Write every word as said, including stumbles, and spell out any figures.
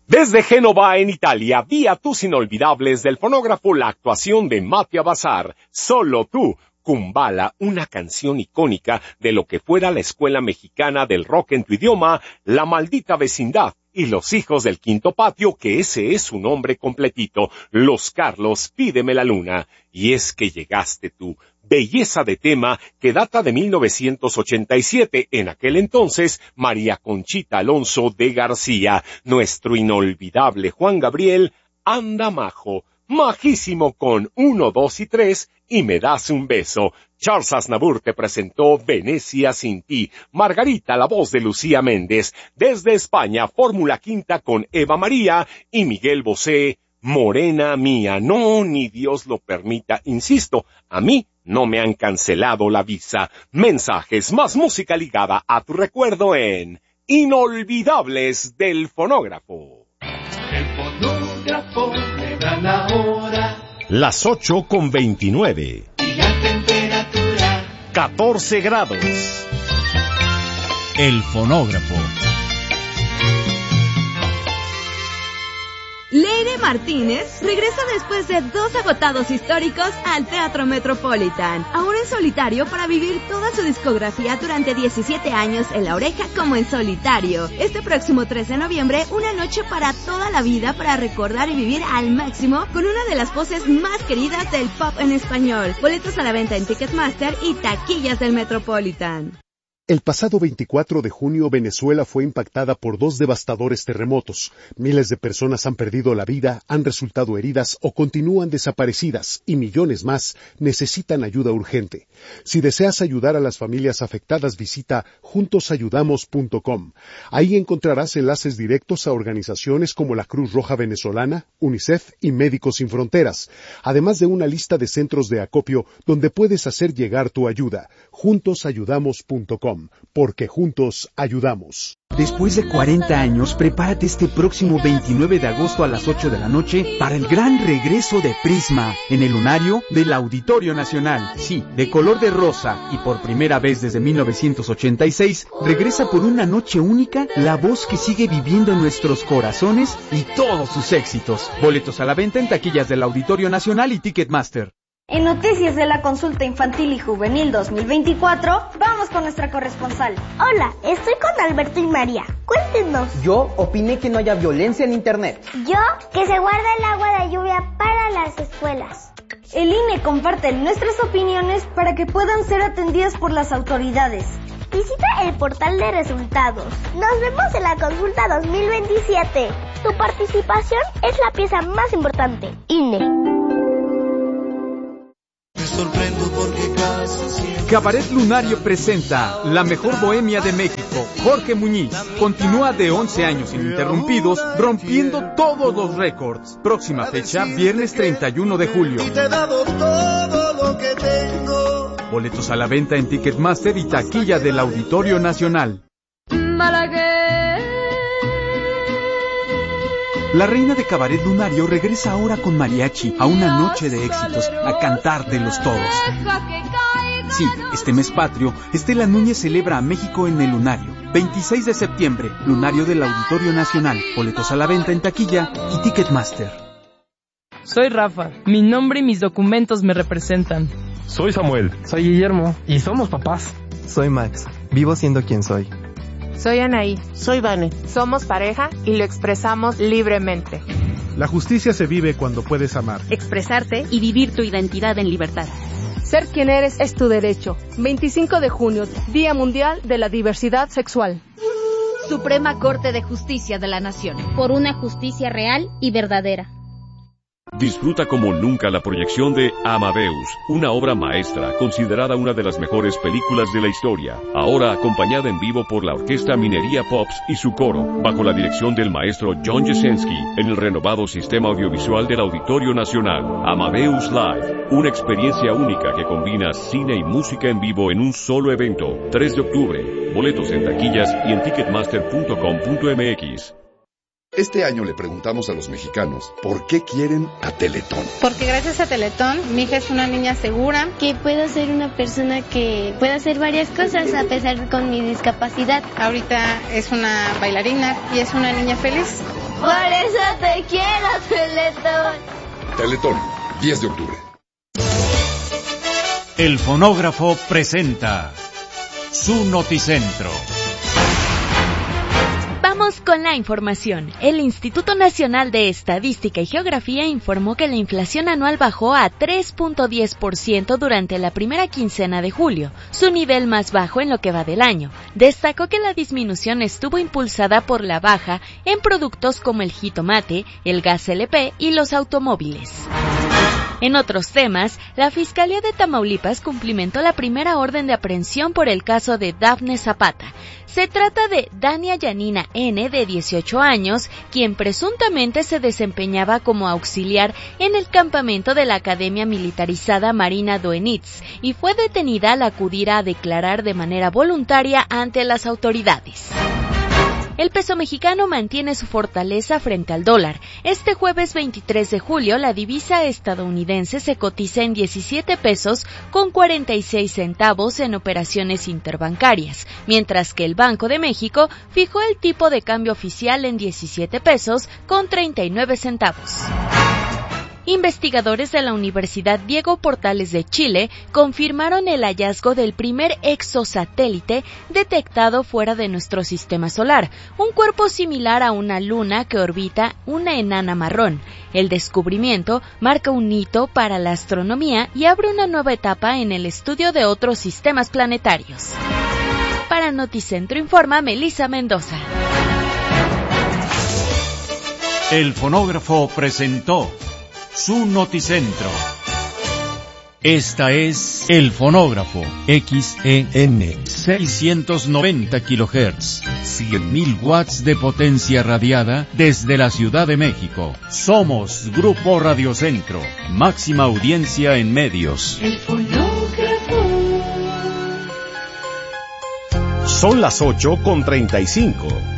Desde Génova, en Italia, vi a tus inolvidables del fonógrafo la actuación de Mattia Bazar, Solo tú, Kumbala, una canción icónica de lo que fuera la escuela mexicana del rock en tu idioma, La Maldita Vecindad, y Los Hijos del Quinto Patio, que ese es su nombre completito, Los Carlos, Pídeme la Luna. Y es que llegaste tú, belleza de tema que data de mil novecientos ochenta y siete, en aquel entonces María Conchita Alonso de García, nuestro inolvidable Juan Gabriel, anda majo, majísimo con uno, dos y tres, y me das un beso. Charles Aznavour te presentó Venecia sin ti. Margarita, la voz de Lucía Méndez. Desde España, Fórmula Quinta con Eva María y Miguel Bosé, Morena Mía. No, ni Dios lo permita, insisto, a mí no me han cancelado la visa. Mensajes, más música ligada a tu recuerdo en Inolvidables del Fonógrafo. El fonógrafo me da la hora. Las ocho con veintinueve. Y la temperatura. catorce grados. El fonógrafo. Leire Martínez regresa después de dos agotados históricos al Teatro Metropolitan, ahora en solitario para vivir toda su discografía durante diecisiete años en La Oreja como en solitario. Este próximo tres de noviembre, una noche para toda la vida para recordar y vivir al máximo con una de las voces más queridas del pop en español. Boletos a la venta en Ticketmaster y taquillas del Metropolitan. El pasado veinticuatro de junio, Venezuela fue impactada por dos devastadores terremotos. Miles de personas han perdido la vida, han resultado heridas o continúan desaparecidas, y millones más necesitan ayuda urgente. Si deseas ayudar a las familias afectadas, visita juntos ayudamos punto com. Ahí encontrarás enlaces directos a organizaciones como la Cruz Roja Venezolana, UNICEF y Médicos Sin Fronteras, además de una lista de centros de acopio donde puedes hacer llegar tu ayuda. juntos ayudamos punto com. Porque juntos ayudamos. Después de cuarenta años, prepárate este próximo veintinueve de agosto a las ocho de la noche para el gran regreso de Prisma en el lunario del Auditorio Nacional. Sí, de color de rosa, y por primera vez desde mil novecientos ochenta y seis, regresa por una noche única la voz que sigue viviendo en nuestros corazones y todos sus éxitos. Boletos a la venta en taquillas del Auditorio Nacional y Ticketmaster. En Noticias de la Consulta Infantil y Juvenil dos mil veinticuatro, vamos con nuestra corresponsal. Hola, estoy con Alberto y María. Cuéntenos. Yo opiné que no haya violencia en Internet. Yo, que se guarda el agua de lluvia para las escuelas. El I N E comparte nuestras opiniones para que puedan ser atendidas por las autoridades. Visita el portal de resultados. Nos vemos en la Consulta dos mil veintisiete. Tu participación es la pieza más importante. I N E. Cabaret Lunario presenta La Mejor Bohemia de México. Jorge Muñiz continúa de once años ininterrumpidos, rompiendo todos los récords. Próxima fecha, viernes treinta y uno de julio. Boletos a la venta en Ticketmaster y taquilla del Auditorio Nacional. La reina de Cabaret Lunario regresa ahora con mariachi a una noche de éxitos, a cantártelos todos. Sí, este mes patrio, Estela Núñez celebra a México en el Lunario. veintiséis de septiembre, Lunario del Auditorio Nacional. Boletos a la venta en taquilla y Ticketmaster. Soy Rafa. Mi nombre y mis documentos me representan. Soy Samuel. Soy Guillermo. Y somos papás. Soy Max. Vivo siendo quien soy. Soy Anaí. Soy Vane. Somos pareja y lo expresamos libremente. La justicia se vive cuando puedes amar, expresarte y vivir tu identidad en libertad. Ser quien eres es tu derecho. veinticinco de junio, Día Mundial de la Diversidad Sexual. Suprema Corte de Justicia de la Nación. Por una justicia real y verdadera. Disfruta como nunca la proyección de Amadeus, una obra maestra considerada una de las mejores películas de la historia, ahora acompañada en vivo por la Orquesta Minería Pops y su coro, bajo la dirección del maestro John Jasenski, en el renovado sistema audiovisual del Auditorio Nacional. Amadeus Live, una experiencia única que combina cine y música en vivo en un solo evento, tres de octubre, boletos en taquillas y en ticketmaster punto com punto m x. Este año le preguntamos a los mexicanos por qué quieren a Teletón. Porque gracias a Teletón, mi hija es una niña segura. Que puedo ser una persona que pueda hacer varias cosas a pesar con mi discapacidad. Ahorita es una bailarina y es una niña feliz. Por eso te quiero, Teletón. Teletón, diez de octubre. El fonógrafo presenta su Noticentro. Vamos con la información. El Instituto Nacional de Estadística y Geografía informó que la inflación anual bajó a tres punto diez por ciento durante la primera quincena de julio, su nivel más bajo en lo que va del año. Destacó que la disminución estuvo impulsada por la baja en productos como el jitomate, el gas L P y los automóviles. En otros temas, la Fiscalía de Tamaulipas cumplimentó la primera orden de aprehensión por el caso de Dafne Zapata. Se trata de Dania Yanina N., de dieciocho años, quien presuntamente se desempeñaba como auxiliar en el campamento de la Academia Militarizada Marina Doenitz y fue detenida al acudir a declarar de manera voluntaria ante las autoridades. El peso mexicano mantiene su fortaleza frente al dólar. Este jueves veintitrés de julio, la divisa estadounidense se cotiza en diecisiete pesos con cuarenta y seis centavos en operaciones interbancarias, mientras que el Banco de México fijó el tipo de cambio oficial en diecisiete pesos con treinta y nueve centavos. Investigadores de la Universidad Diego Portales de Chile confirmaron el hallazgo del primer exosatélite detectado fuera de nuestro sistema solar, un cuerpo similar a una luna que orbita una enana marrón. El descubrimiento marca un hito para la astronomía y abre una nueva etapa en el estudio de otros sistemas planetarios. Para Noticentro informa Melissa Mendoza. El fonógrafo presentó su Noticentro. Esta es El Fonógrafo, X E N, seiscientos noventa kilohertz, cien mil watts de potencia radiada desde la Ciudad de México. Somos Grupo Radiocentro, máxima audiencia en medios. El fonógrafo. Son las ocho con treinta y cinco.